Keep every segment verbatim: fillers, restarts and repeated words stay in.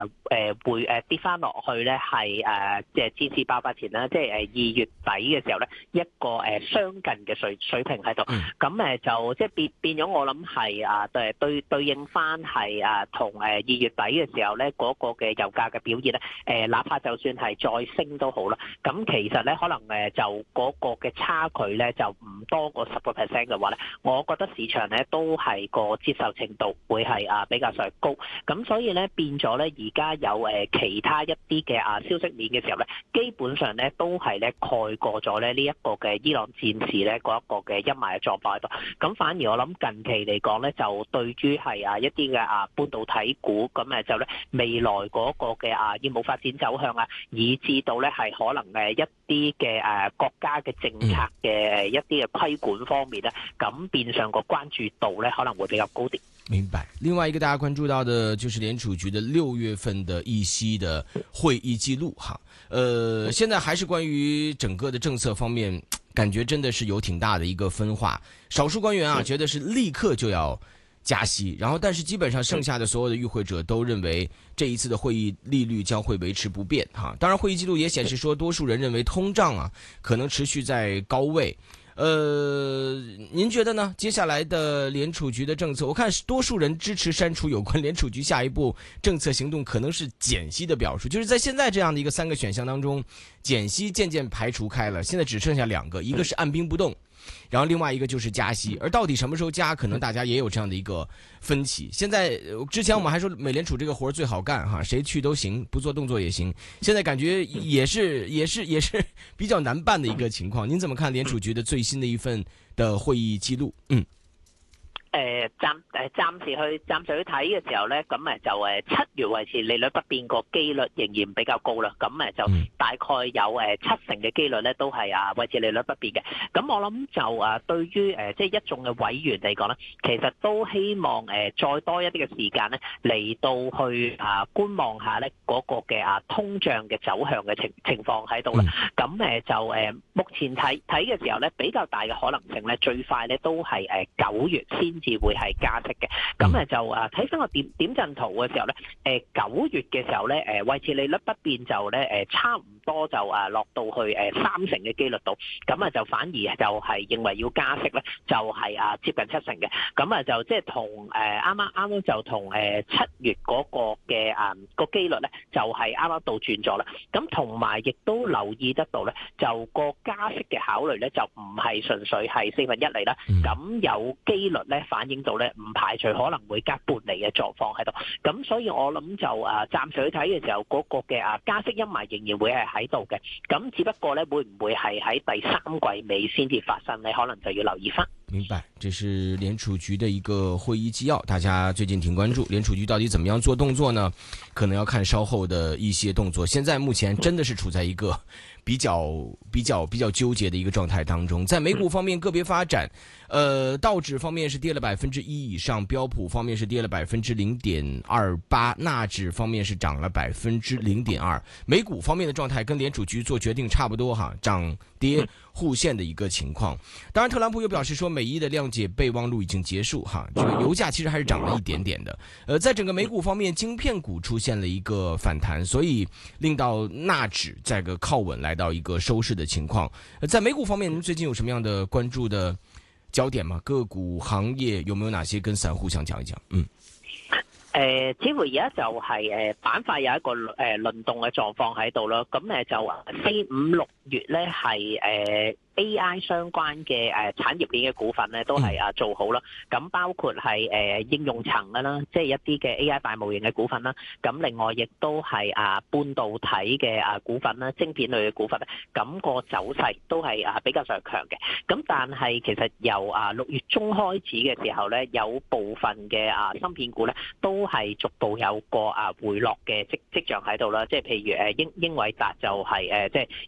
誒會誒跌翻落去咧，係誒即係戰事爆發前啦，即係誒二月底嘅時候咧，一個誒相近嘅水水平喺度。咁誒就即係變變咗，我諗係啊對對對應翻係啊同誒二月底嘅時候咧嗰個嘅油價嘅表現咧，誒哪怕就算係再升都好啦。咁其實咧可能誒就嗰個嘅差距咧就唔多過十個 percent 嘅話咧，我覺得市場咧都係個接受程度會係啊比較上高。咁所以咧變咗咧而家有誒其他一啲嘅啊消息面嘅時候咧，基本上咧都係咧蓋過咗咧呢一個嘅伊朗戰事咧嗰一個嘅陰霾嘅狀況喺度。咁反而我諗近期嚟講咧，就對於係啊一啲嘅啊半導體股，咁誒就咧未來嗰個嘅啊業務發展走向啊，以至到咧係可能誒一啲嘅誒國家嘅政策嘅一啲嘅規管方面咧，咁變相個關注度咧可能會比較高啲。 明白。另外一個大家關注到的就是聯儲局的六月份的議息的會議記錄哈，呃，現在還是關於整個的政策方面，感覺真的是有挺大的一個分化。少數官員啊覺得是立刻就要加息，然後但是基本上剩下的所有的與會者都認為這一次的會議利率將會維持不變哈。當然會議記錄也顯示說，多數人認為通脹啊可能持續在高位。呃，您覺得呢？接下來的聯儲局的政策，我看多數人支持刪除有關聯儲局下一步政策行動可能是減息的表述，就是在現在這樣的一個三個選項當中，減息漸漸排除開了，現在只剩下兩個，一個是按兵不動，然後另外一個就是加息，而到底什麼時候加，可能大家也有這樣的一個分歧。現在之前我們還說美聯儲這個活最好幹哈，誰去都行，不做動作也行。現在感覺也是也是也是比較難辦的一個情況。您怎麼看聯儲局的最新的一份的會議記錄？嗯。 誒暫誒暫時去暫時去睇嘅時候咧，咁誒就誒七月維持利率不變個機率仍然比較高啦。咁誒就大概有誒七成嘅機率咧都係啊維持利率不變嘅。咁我諗就啊對於誒即係一眾嘅委員嚟講咧，其實都希望誒再多一啲嘅時間咧嚟到去啊觀望下咧嗰個嘅啊通脹嘅走向嘅情情況喺度啦。咁誒就誒目前睇睇嘅時候咧比較大嘅可能性咧最快咧都係誒九月先至會係加息嘅。咁誒就啊睇翻個點點陣圖嘅時候咧，誒九月嘅時候咧誒維持利率不變就咧誒差唔多就啊落到去誒三成嘅機率度，咁啊就反而就係認為要加息咧就係啊接近七成嘅。咁啊就即係同誒啱啱啱啱就同誒七月嗰個嘅啊個機率咧就係啱啱倒轉咗啦。咁同埋亦都留意得到咧，就個加息嘅考慮咧就唔係純粹係四分一厘啦，咁有機率咧反映到咧唔排除可能會加半厘嘅狀況喺度。咁所以我諗就啊暫時去睇嘅時候，嗰個嘅啊加息陰霾仍然會係喺度嘅。咁只不過咧會唔會係喺第三季尾先至發生咧？可能就要留意翻。 明白，這是聯儲局的一個會議紀要，大家最近挺關注聯儲局到底怎麼樣做動作呢？可能要看稍後的一些動作。現在目前真的是處在一個比較比較比較糾結的一個狀態當中。在美股方面個別發展，呃，道指方面是跌了百分之一以上，標普方面是跌了百分之零點二八，納指方面是漲了百分之零點二。美股方面的狀態跟聯儲局做決定差不多哈，漲跌互現的一個情況。當然，特朗普又表示說，美伊的諒解備忘錄已經結束哈，這個油價其實還是漲了一點點的。呃，在整個美股方面，晶片股出現了一個反彈，所以令到納指在個靠穩來到一個收市的情況。呃，在美股方面，您最近有什麼樣的關注的焦點嗎？個股行業有沒有哪些跟散戶想講一講？嗯。 誒、呃，似乎而家就係、是、誒、呃、板塊有一個誒、呃、輪動嘅狀況喺度咯。咁誒就四五六月咧係誒 A I 相關嘅誒產業鏈嘅股份咧都係啊做好啦。咁包括係誒、呃、應用層嘅啦，即係一啲嘅 A I 大模型嘅股份啦。咁另外亦都係啊半導體嘅啊股份啦，晶片類嘅股份咧，咁、那個走勢都係啊比較上強嘅。咁但係其實由啊六月中開始嘅時候咧，有部分嘅啊芯片股咧都都係逐步有個啊回落嘅跡跡象喺度啦，即係譬如誒英英偉達就係誒即係已經係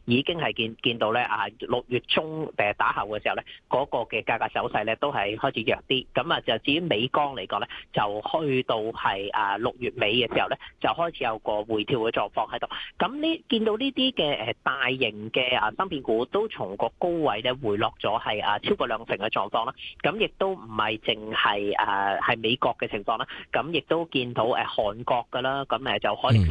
係見見到咧啊六月中誒打後嘅時候咧，嗰、那個嘅價格走勢咧都係開始弱啲。咁啊就至於美鋼嚟講咧，就去到係啊六月尾嘅時候咧，就開始有個回調嘅狀況喺度。咁呢見到呢啲嘅誒大型嘅啊芯片股都從個高位咧回落咗係啊超過兩成嘅狀況啦。咁亦都唔係淨係誒係美國嘅情況啦。咁亦都見到誒韓國㗎啦。咁誒就可能